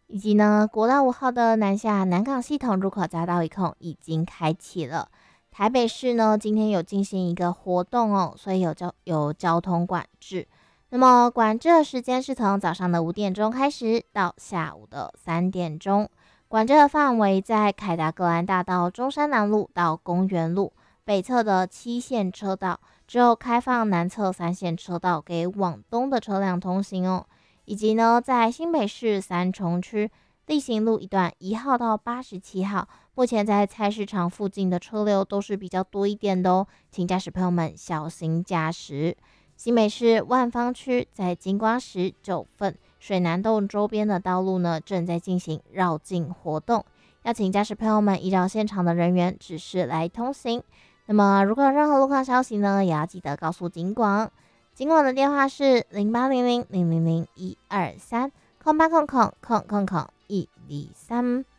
以及呢，国道5号的南下南港系统入口匝道一控已经开启了。台北市呢，今天有进行一个活动哦，所以有交通管制。那么管制的时间是从早上的5点钟开始到下午的3点钟。管制的范围在凯达格兰大道中山南路到公园路北侧的7线车道，只有开放南侧3线车道给往东的车辆通行哦。以及呢，在新北市三重区力行路一段1号到87号，目前在菜市场附近的车流都是比较多一点的哦，请驾驶朋友们小心驾驶。新北市万方区在金光石9份水南洞周边的道路呢，正在进行绕境活动，要请驾驶朋友们依照现场的人员指示来通行。那么如果有任何路况消息呢，也要记得告诉警广。警广的电话是0800000123，0800000123。